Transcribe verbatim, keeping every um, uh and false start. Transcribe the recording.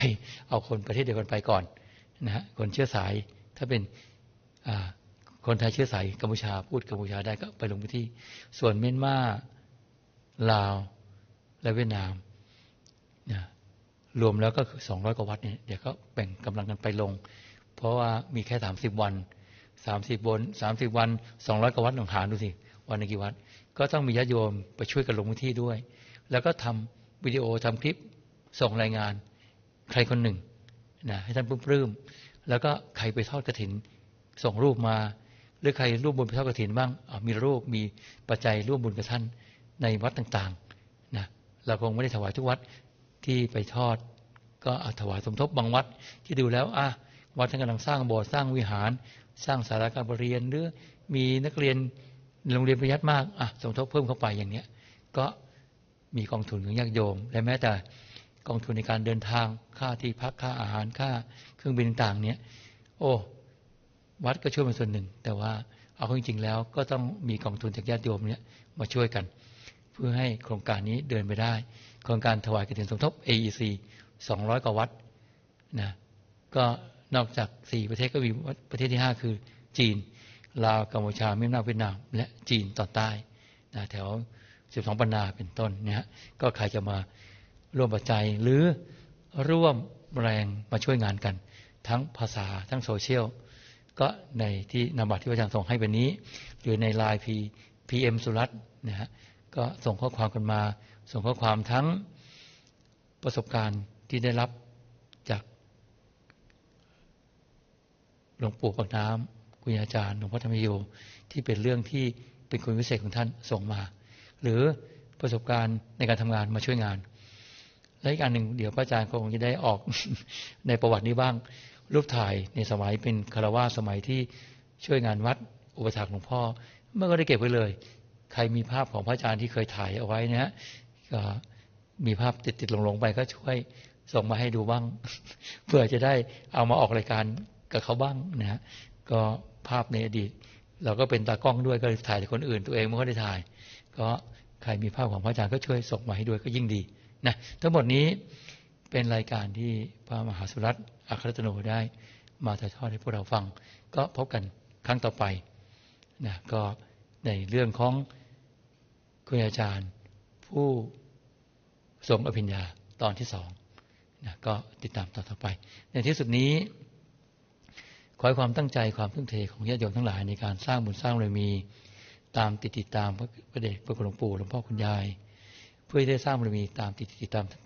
เอาคนประเทศเดียวกันไปก่อนนะฮะคนเชื้อสายถ้าเป็นคนไทยเชื้อสายกัมพูชาพูดกัมพูชาได้ก็ไปลงพื้นที่ส่วนเมียนมาลาวและเวียดนามนะรวมแล้วก็คือสองร้อยกว่าวัดเนี่ยเดี๋ยวก็แบ่งกำลังกันไปลงเพราะว่ามีแค่สามสิบวันสามสิบวันสามสิบวันสองร้อยกว่าวัดลองหารดูสิวันละกี่วัดก็ต้องมีญาติโยมไปช่วยกันลงพื้นที่ด้วยแล้วก็ทำวิดีโอทำคลิปส่งรายงานใครคนหนึ่งนะให้ท่านปลื้มแล้วก็ใครไปทอดกฐินส่งรูปมาหรือใครร่วมบุญไปทอดกฐินบ้างมีรูปมีปัจจัยร่วมบุญกับท่านในวัดต่างๆนะเราคงไม่ได้ถวายทุกวัดที่ไปทอดก็ถวายสมทบบางวัดที่ดูแล้วอ่ะวัดท่านกำลังสร้างโบสถ์สร้างวิหารสร้างศาลาการประเรียนหรือมีนักเรียนโรงเรียนประยัดมากอ่ะสมทบเพิ่มเข้าไปอย่างเนี้ยก็มีกองทุนของญาติโยมและแม้แต่กองทุนในการเดินทางค่าที่พักค่าอาหารค่าเครื่องบินต่างๆเนี้ยโอ้วัดก็ช่วยเป็นส่วนหนึ่งแต่ว่าเอาจริงๆแล้วก็ต้องมีกองทุนจากญาติโยมเนี้ยมาช่วยกันเพื่อให้โครงการนี้เดินไปได้โครงการถวายกฐินสมทบ เอ อี ซี สองร้อยกว่าวัดนะก็นอกจากสี่ประเทศก็มีประเทศที่ห้าคือจีนลาวกัมพูชาเมียนมาเวียดนามและจีนตอนใต้นะแถวสิบสองปันนาเป็นต้นนะฮะก็ใครจะมาร่วมปัจจัยหรือร่วมแรงมาช่วยงานกันทั้งภาษาทั้งโซเชียลก็ในที่นามบัตรที่พระอาจารย์ส่งให้วันนี้หรือในไลน์พีพีเอ็มสุรัตน์นะฮะก็ส่งข้อความกันมาส่งข้อความทั้งประสบการณ์ที่ได้รับจากหลวงปู่ปากน้ำคุณอาจารย์หลวงพ่อธรรมโยที่เป็นเรื่องที่เป็นคุณวิเศษของท่านส่งมาหรือประสบการณ์ในการทำงานมาช่วยงานและอีกอันหนึ่งเดี๋ยวพระอาจารย์คงจะได้ออก ในประวัตินี้บ้างรูปถ่ายในสมัยเป็นคารวะสมัยที่ช่วยงานวัดอุปถัมภ์หลวงพ่อเมื่อก็ได้เก็บไว้เลยใครมีภาพของพระอาจารย์ที่เคยถ่ายเอาไว้นะฮะก็มีภาพติดๆลงๆไปก็ช่วยส่งมาให้ดูบ้าง เพื่อจะได้เอามาออกรายการกับเขาบ้างนะฮะก็ภาพในอดีตเราก็เป็นตากล้องด้วยก็ถ่ายแต่คนอื่นตัวเองไม่ค่อยได้ถ่ายก็ใครมีภาพของพระอาจารย์ก็ช่วยส่งมาให้ด้วยก็ยิ่งดีนะทั้งหมดนี้เป็นรายการที่พระมหาสุรัตน์อัครรัตโนได้มาถ่ายทอดให้พวกเราฟังก็พบกันครั้งต่อไปนะก็ในเรื่องของคุณอาจารย์ผู้ทรงอภิญญาตอนที่สองนะก็ติดตามตอนต่อไปในที่สุดนี้ขอให้ความตั้งใจความทุ่มเทของญาติโยมทั้งหลายในการสร้างบุญสร้างบารมีตามติดติดตามพระเดชพระคุณหลวงปู่หลวงพ่อคุณยายเพื่อได้สร้างบารมีตามติดติดตาม